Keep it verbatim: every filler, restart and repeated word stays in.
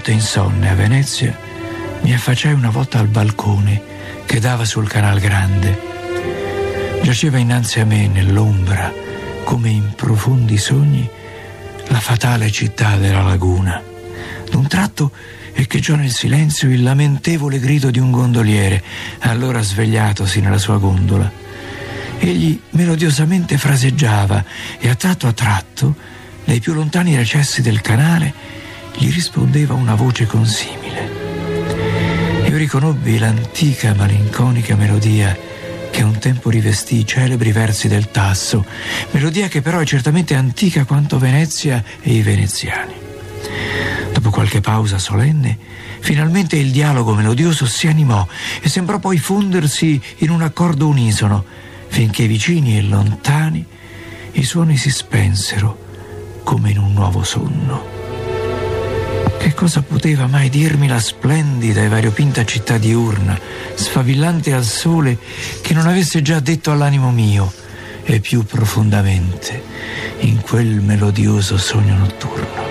notte insonne a Venezia mi affacciai una volta al balcone che dava sul Canal Grande. Giaceva innanzi a me nell'ombra, come in profondi sogni, la fatale città della laguna. D'un tratto echeggiò nel silenzio il lamentevole grido di un gondoliere, allora svegliatosi nella sua gondola. Egli melodiosamente fraseggiava e a tratto a tratto, nei più lontani recessi del canale, gli rispondeva una voce consimile. Io riconobbi l'antica malinconica melodia che un tempo rivestì i celebri versi del Tasso, melodia che però è certamente antica quanto Venezia e i veneziani. Dopo qualche pausa solenne, finalmente il dialogo melodioso si animò e sembrò poi fondersi in un accordo unisono, finché vicini e lontani i suoni si spensero come in un nuovo sonno. Che cosa poteva mai dirmi la splendida e variopinta città diurna, sfavillante al sole, che non avesse già detto all'animo mio, e più profondamente, in quel melodioso sogno notturno?